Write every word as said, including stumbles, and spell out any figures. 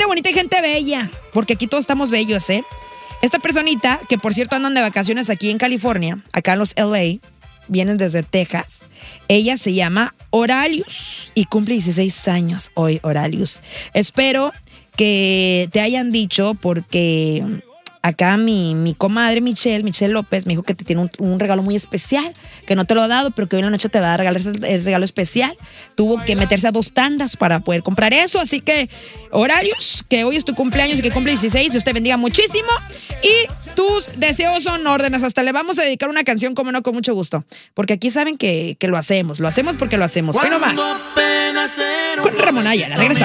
bonita y gente bella, porque aquí todos estamos bellos, ¿eh? Esta personita, que por cierto andan de vacaciones aquí en California, acá en los L A, vienen desde Texas. Ella se llama Oralius y cumple dieciséis años hoy, Oralius. Espero que te hayan dicho, porque acá mi, mi comadre Michelle, Michelle López, me dijo que te tiene un, un regalo muy especial, que no te lo ha dado, pero que hoy en la noche te va a regalar el regalo especial. Tuvo que meterse a dos tandas para poder comprar eso, así que Horarios, que hoy es tu cumpleaños y que cumple dieciséis, Dios te bendiga muchísimo y tus deseos son órdenes. Hasta le vamos a dedicar una canción, como no, con mucho gusto, porque aquí saben que, que lo hacemos, lo hacemos porque lo hacemos. Hoy nomás con Ramón Ayala, regresamos.